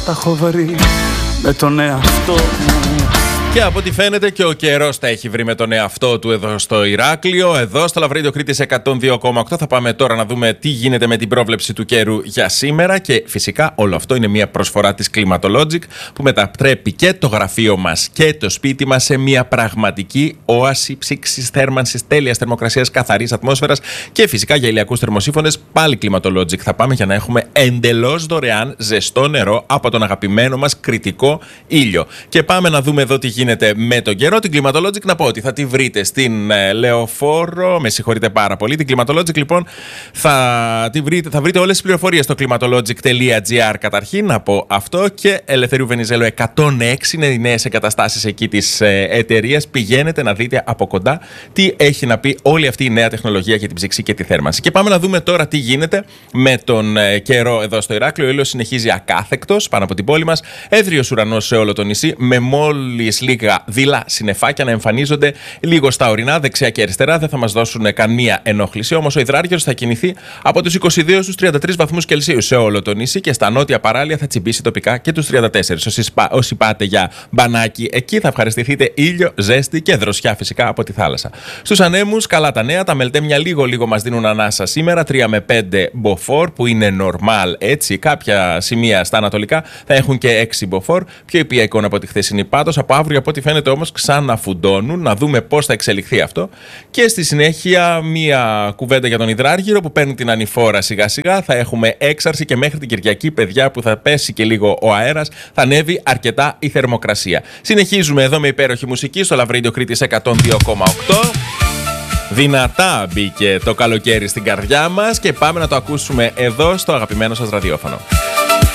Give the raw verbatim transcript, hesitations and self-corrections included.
τα έχω βρει με τον εαυτό μου. Και από ό,τι φαίνεται και ο καιρός τα έχει βρει με τον εαυτό του εδώ στο Ηράκλειο. Εδώ στο Λαβρίδιο Κρήτης εκατόν δύο κόμμα οκτώ θα πάμε τώρα να δούμε τι γίνεται με την πρόβλεψη του καιρού για σήμερα. Και φυσικά όλο αυτό είναι μια προσφορά της Climatologic που μετατρέπει και το γραφείο μας και το σπίτι μας σε μια πραγματική όαση ψήξης, θέρμανσης, τέλειας θερμοκρασίας, καθαρής ατμόσφαιρας και φυσικά για ηλιακούς θερμοσύφωνες. Πάλι Climatologic θα πάμε για να έχουμε εντελώς δωρεάν ζεστό νερό από τον αγαπημένο μας κρητικό ήλιο. Και πάμε να δούμε εδώ τι γίνεται με τον καιρό. Την Climatologic να πω ότι θα τη βρείτε στην ε, Λεωφόρο. Με συγχωρείτε πάρα πολύ. Την Climatologic λοιπόν θα, τη βρείτε, θα βρείτε όλες τις πληροφορίες στο climatologic τελεία gr καταρχήν να πω αυτό. Και Ελευθερίου Βενιζέλου εκατόν έξι είναι οι νέες εγκαταστάσεις εκεί της ε, εταιρείας. Πηγαίνετε να δείτε από κοντά τι έχει να πει όλη αυτή η νέα τεχνολογία για την ψήξη και τη θέρμανση. Και πάμε να δούμε τώρα τι γίνεται με τον ε, καιρό εδώ στο Ηράκλειο. Ο ήλιος συνεχίζει ακάθεκτος πάνω από την πόλη μας. Έθριος ουρανός σε όλο το νησί με μόλις λίγα δειλά συννεφάκια να εμφανίζονται λίγο στα ορεινά, δεξιά και αριστερά. Δεν θα μας δώσουν καμία ενόχληση. Όμως ο υδράργυρος θα κινηθεί από τους είκοσι δύο στους τριάντα τρεις βαθμούς Κελσίου σε όλο το νησί και στα νότια παράλια θα τσιμπήσει τοπικά και τους τριάντα τέσσερα. Όσοι, όσοι πάτε για μπανάκι, εκεί θα ευχαριστηθείτε ήλιο, ζέστη και δροσιά φυσικά από τη θάλασσα. Στους ανέμους, καλά τα νέα. Τα μελτέμια λίγο-λίγο μας δίνουν ανάσα σήμερα. τρία με πέντε μποφόρ που είναι normal έτσι. Κάποια σημεία στα ανατολικά θα έχουν και έξι μποφόρ. Πιο ήπια εικόνα από τη χθεσινή πάντως. Από αύριο, από ό,τι φαίνεται όμως, ξαναφουντώνουν. Να δούμε πώς θα εξελιχθεί αυτό. Και στη συνέχεια, μία κουβέντα για τον υδράργυρο που παίρνει την ανηφόρα σιγά-σιγά. Θα έχουμε έξαρση και μέχρι την Κυριακή, παιδιά, που θα πέσει και λίγο ο αέρας. Θα ανέβει αρκετά η θερμοκρασία. Συνεχίζουμε εδώ με υπέροχη μουσική στο Λαβρίδιο Κρήτης εκατόν δύο κόμμα οκτώ. Δυνατά μπήκε το καλοκαίρι στην καρδιά μας και πάμε να το ακούσουμε εδώ στο αγαπημένο σας ραδιόφωνο.